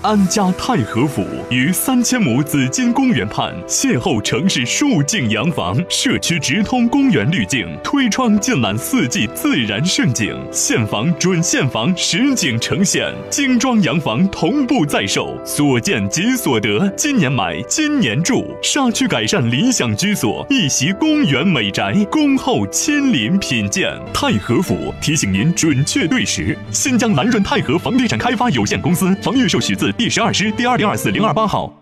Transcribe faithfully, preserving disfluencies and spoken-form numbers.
安家太和府于三千亩紫金公园畔，邂逅城市数景洋房，社区直通公园滤镜，推窗尽览四季自然胜景，现房准现房实景呈现，精装洋房同步在售，所见即所得，今年买今年住，沙区改善理想居所，一席公园美宅，恭候亲临品鉴。太和府提醒您准确对时。新疆蓝润太和房地产开发有限公司，房预售许字第十二师第二零二四零二八号。